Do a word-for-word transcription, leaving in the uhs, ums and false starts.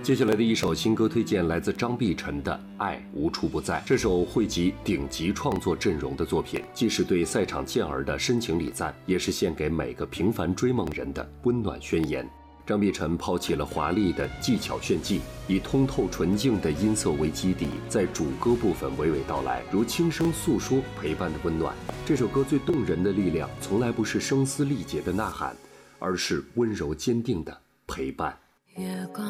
接下来的一首新歌推荐来自张碧晨的《爱无处不在》。这首汇集顶级创作阵容的作品，既是对赛场健儿的深情礼赞，也是献给每个平凡追梦人的温暖宣言。张碧晨抛弃了华丽的技巧炫技，以通透纯净的音色为基底，在主歌部分娓娓道来，如轻声诉说陪伴的温暖。这首歌最动人的力量，从来不是声嘶力竭的呐喊，而是温柔坚定的陪伴。 月光